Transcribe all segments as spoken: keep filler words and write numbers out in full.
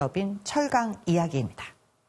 업인 철강 이야기입니다.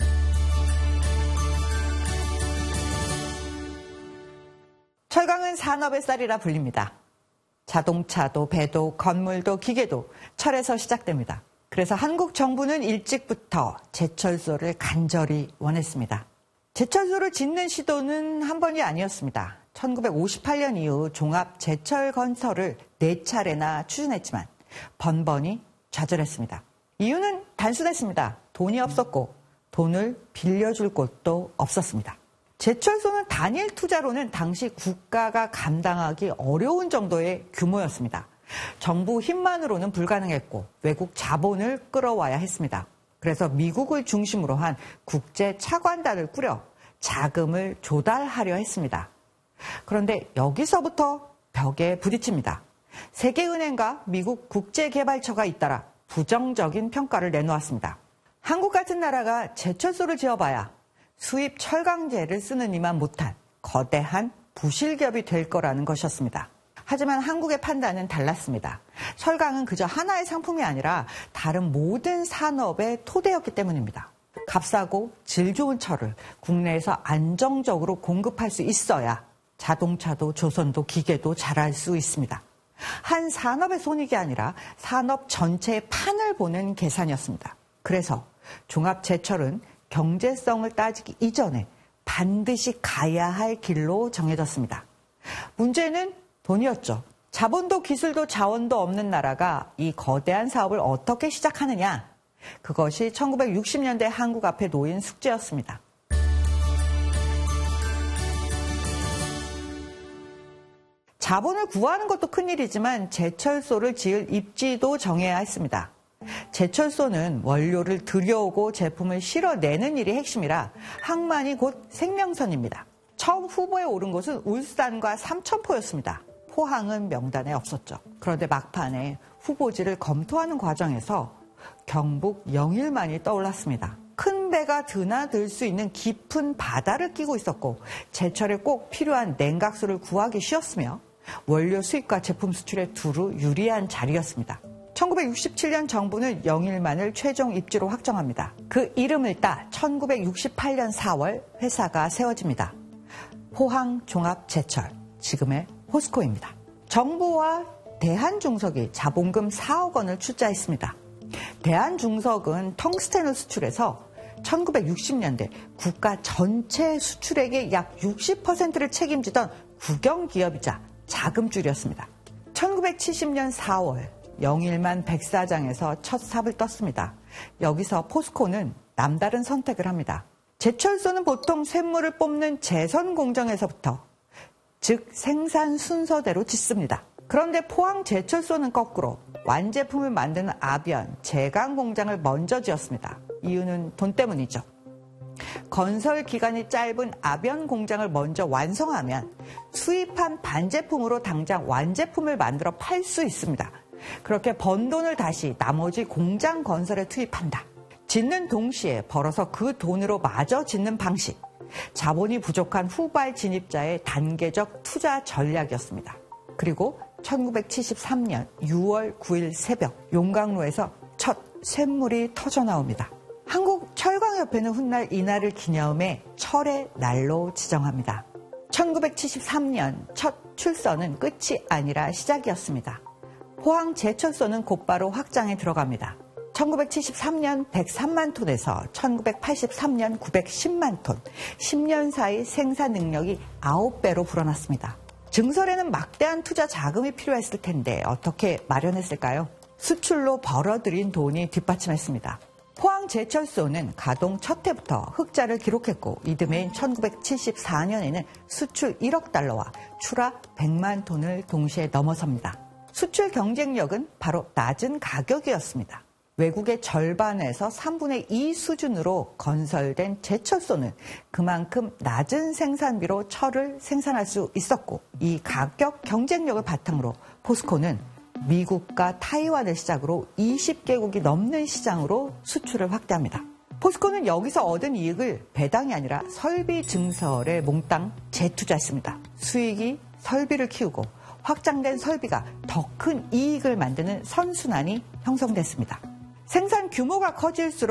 철강은 산업의 쌀이라 불립니다. 자동차도 배도 건물도 기계도 철에서 시작됩니다. 그래서 한국 정부는 일찍부터 제철소를 간절히 원했습니다. 제철소를 짓는 시도는 한 번이 아니었습니다. 천구백오십팔 년 이후 종합 제철 건설을 네 차례나 추진했지만 번번이 좌절했습니다. 이유는 단순했습니다. 돈이 없었고 돈을 빌려줄 곳도 없었습니다. 제철소는 단일 투자로는 당시 국가가 감당하기 어려운 정도의 규모였습니다. 정부 힘만으로는 불가능했고 외국 자본을 끌어와야 했습니다. 그래서 미국을 중심으로 한 국제 차관단을 꾸려 자금을 조달하려 했습니다. 그런데 여기서부터 벽에 부딪힙니다. 세계은행과 미국 국제개발처가 잇따라 부정적인 평가를 내놓았습니다. 한국 같은 나라가 제철소를 지어봐야 수입 철강제를 쓰는 이만 못한 거대한 부실기업이 될 거라는 것이었습니다. 하지만 한국의 판단은 달랐습니다. 철강은 그저 하나의 상품이 아니라 다른 모든 산업의 토대였기 때문입니다. 값싸고 질 좋은 철을 국내에서 안정적으로 공급할 수 있어야 자동차도 조선도 기계도 잘할 수 있습니다. 한 산업의 손익이 아니라 산업 전체의 판을 보는 계산이었습니다. 그래서 종합제철은 경제성을 따지기 이전에 반드시 가야 할 길로 정해졌습니다. 문제는 돈이었죠. 자본도 기술도 자원도 없는 나라가 이 거대한 사업을 어떻게 시작하느냐. 그것이 천구백육십 년대 한국 앞에 놓인 숙제였습니다. 자본을 구하는 것도 큰일이지만 제철소를 지을 입지도 정해야 했습니다. 제철소는 원료를 들여오고 제품을 실어내는 일이 핵심이라 항만이 곧 생명선입니다. 처음 후보에 오른 곳은 울산과 삼천포였습니다. 포항은 명단에 없었죠. 그런데 막판에 후보지를 검토하는 과정에서 경북 영일만이 떠올랐습니다. 큰 배가 드나들 수 있는 깊은 바다를 끼고 있었고 제철에 꼭 필요한 냉각수를 구하기 쉬웠으며 원료 수입과 제품 수출에 두루 유리한 자리였습니다. 천구백육십칠 년 정부는 영일만을 최종 입지로 확정합니다. 그 이름을 따 천구백육십팔 년 사월 회사가 세워집니다. 포항종합제철, 지금의 포스코입니다. 정부와 대한중석이 자본금 사억 원을 출자했습니다. 대한중석은 텅스텐을 수출해서 천구백육십 년대 국가 전체 수출액의 약 육십 퍼센트를 책임지던 국영기업이자 자금줄이었습니다. 천구백칠십 년 사월 영일만 백사장에서 첫 삽을 떴습니다. 여기서 포스코는 남다른 선택을 합니다. 제철소는 보통 쇳물을 뽑는 제선 공정에서부터, 즉 생산 순서대로 짓습니다. 그런데 포항 제철소는 거꾸로 완제품을 만드는 아변, 제강 공장을 먼저 지었습니다. 이유는 돈 때문이죠. 건설 기간이 짧은 아변 공장을 먼저 완성하면 수입한 반제품으로 당장 완제품을 만들어 팔 수 있습니다. 그렇게 번 돈을 다시 나머지 공장 건설에 투입한다. 짓는 동시에 벌어서 그 돈으로 마저 짓는 방식. 자본이 부족한 후발 진입자의 단계적 투자 전략이었습니다. 그리고 천구백칠십삼 년 유월 구일 새벽 용광로에서 첫 쇳물이 터져나옵니다. 한국철강협회는 훗날 이날을 기념해 철의 날로 지정합니다. 천구백칠십삼 년 첫 출선은 끝이 아니라 시작이었습니다. 포항 제철소는 곧바로 확장에 들어갑니다. 천구백칠십삼 년 백삼만 톤에서 천구백팔십삼 년 구백십만 톤, 십 년 사이 생산 능력이 아홉 배로 불어났습니다. 증설에는 막대한 투자 자금이 필요했을 텐데 어떻게 마련했을까요? 수출로 벌어들인 돈이 뒷받침했습니다. 포항 제철소는 가동 첫 해부터 흑자를 기록했고 이듬해인 천구백칠십사 년에는 수출 일억 달러와 출하 백만 톤을 동시에 넘어섭니다. 수출 경쟁력은 바로 낮은 가격이었습니다. 외국의 절반에서 삼분의 이 수준으로 건설된 제철소는 그만큼 낮은 생산비로 철을 생산할 수 있었고 이 가격 경쟁력을 바탕으로 포스코는 미국과 타이완을 시작으로 이십 개국이 넘는 시장으로 수출을 확대합니다. 포스코는 여기서 얻은 이익을 배당이 아니라 설비 증설에 몽땅 재투자했습니다. 수익이 설비를 키우고 확장된 설비가 더 큰 이익을 만드는 선순환이 형성됐습니다. 생산 규모가 커질수록